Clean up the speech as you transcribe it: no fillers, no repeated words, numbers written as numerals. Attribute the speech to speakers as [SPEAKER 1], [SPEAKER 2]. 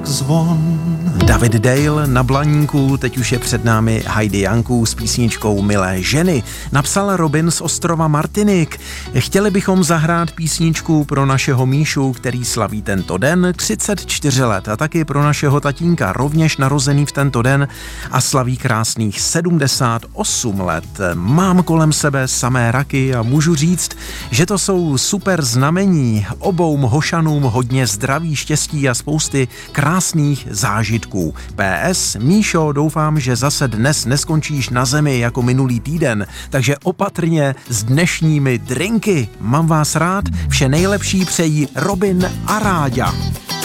[SPEAKER 1] jak zvon.
[SPEAKER 2] David Dale na Blaníku, teď už je před námi Heidi Janku s písničkou Milé ženy. Napsal Robin z ostrova Martinik. Chtěli bychom zahrát písničku pro našeho Míšu, který slaví tento den 34 let a taky pro našeho tatínka, rovněž narozený v tento den a slaví krásných 78 let. Mám kolem sebe samé raky a můžu říct, že to jsou super znamení. Obou hošanům hodně zdraví, štěstí a spousty krásných zážitků. PS, Míšo, doufám, že zase dnes neskončíš na zemi jako minulý týden, takže opatrně s dnešními drinky. Mám vás rád, vše nejlepší přejí Robin a Ráďa.